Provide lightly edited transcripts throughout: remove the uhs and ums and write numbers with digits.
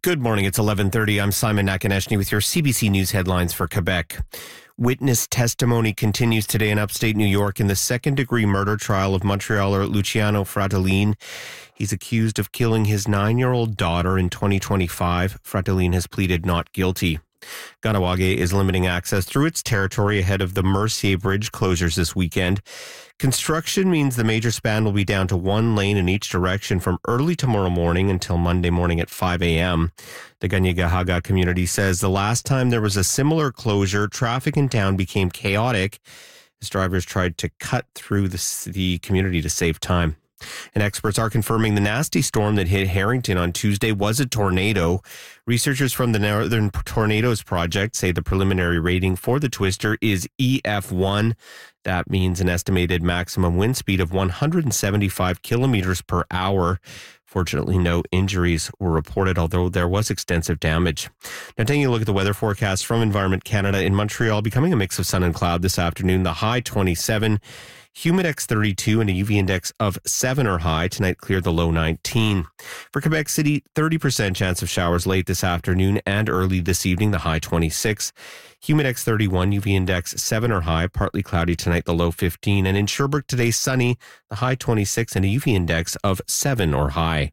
Good morning. It's 11:30. I'm Simon Nakaneshny with your CBC News headlines for Quebec. Witness testimony continues today in upstate New York in the second-degree murder trial of Montrealer Luciano Fratellin. He's accused of killing his 9-year-old daughter in 2025. Fratellin has pleaded not guilty. Kahnawake is limiting access through its territory ahead of the Mercier Bridge closures this weekend. Construction means the major span will be down to one lane in each direction from early tomorrow morning until Monday morning at 5 a.m. The Kanien'kehá:ka community says the last time there was a similar closure, traffic in town became chaotic as drivers tried to cut through the community to save time. And experts are confirming the nasty storm that hit Harrington on Tuesday was a tornado. Researchers from the Northern Tornadoes Project say the preliminary rating for the twister is EF1. That means an estimated maximum wind speed of 175 kilometers per hour. Fortunately, no injuries were reported, although there was extensive damage. Now, taking a look at the weather forecast from Environment Canada, in Montreal, becoming a mix of sun and cloud this afternoon. The high 27, Humidex 32, and a UV index of 7 or high. Tonight, clear, the low 19. For Quebec City, 30% chance of showers late this afternoon and early this evening, the high 26. Humidex 31, UV index 7 or high, partly cloudy tonight, the low 15. And in Sherbrooke today, sunny, the high 26, and a UV index of 7 or high.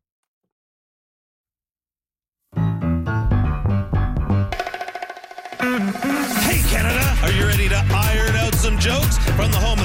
Hey, Canada, are you ready to iron out some jokes from the home